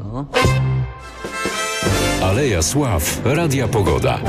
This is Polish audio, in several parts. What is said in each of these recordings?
No. Aleja Sław, Radia Pogoda.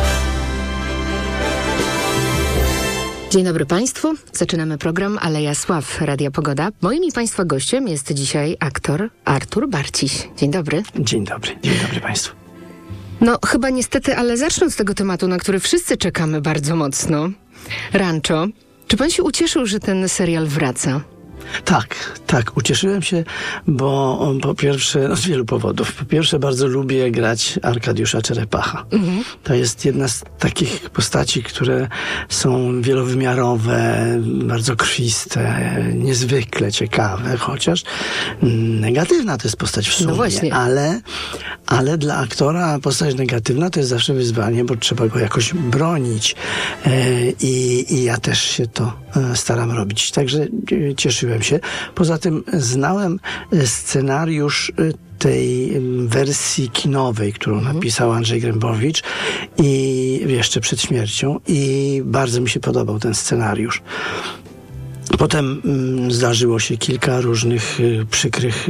Dzień dobry Państwu. Zaczynamy program Aleja Sław, Radia Pogoda. Moim i Państwa gościem jest dzisiaj aktor Artur Barciś. Dzień dobry. Dzień dobry Państwu. No chyba niestety, ale zacznę od tego tematu, na który wszyscy czekamy bardzo mocno. Rancho. Czy Pan się ucieszył, że ten serial wraca? Tak, ucieszyłem się, bo po pierwsze, z wielu powodów. Po pierwsze, bardzo lubię grać Arkadiusza Czerepacha. To jest jedna z takich postaci, które są wielowymiarowe, bardzo krwiste, niezwykle ciekawe, chociaż negatywna to jest postać w sumie. No właśnie. Ale dla aktora postać negatywna to jest zawsze wyzwanie, bo trzeba go jakoś bronić. I ja też się to staram robić. Także cieszyłem się. Poza tym znałem scenariusz tej wersji kinowej, którą napisał Andrzej Grębowicz i jeszcze przed śmiercią, i bardzo mi się podobał ten scenariusz. Potem zdarzyło się kilka różnych przykrych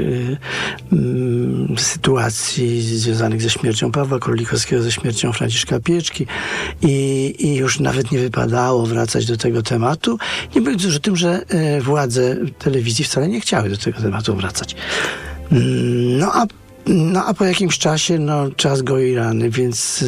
sytuacji związanych ze śmiercią Pawła Królikowskiego, ze śmiercią Franciszka Pieczki i już nawet nie wypadało wracać do tego tematu. Nie mówiąc już o tym, że władze telewizji wcale nie chciały do tego tematu wracać. No a po jakimś czasie, czas goi rany, więc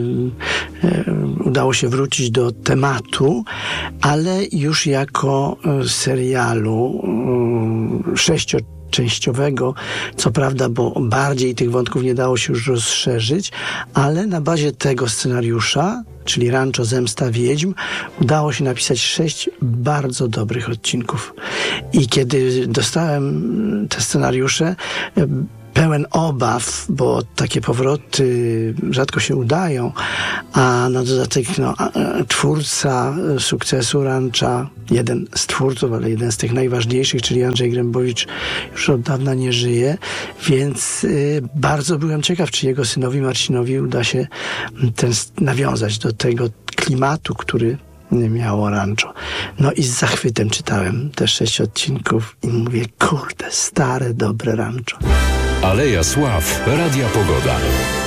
udało się wrócić do tematu, ale już jako serialu sześcioczęściowego, co prawda, bo bardziej tych wątków nie dało się już rozszerzyć, ale na bazie tego scenariusza, czyli Rancho Zemsta Wiedźm, udało się napisać 6 bardzo dobrych odcinków. I kiedy dostałem te scenariusze, pełen obaw, bo takie powroty rzadko się udają, a na dodatek twórca sukcesu Rancha, jeden z twórców, ale jeden z tych najważniejszych, czyli Andrzej Grębowicz, już od dawna nie żyje, więc bardzo byłem ciekaw, czy jego synowi Marcinowi uda się nawiązać do tego klimatu, który miało Rancho. No i z zachwytem czytałem te 6 odcinków i mówię, kurde, stare, dobre Rancho. Aleja Sław, Radia Pogoda.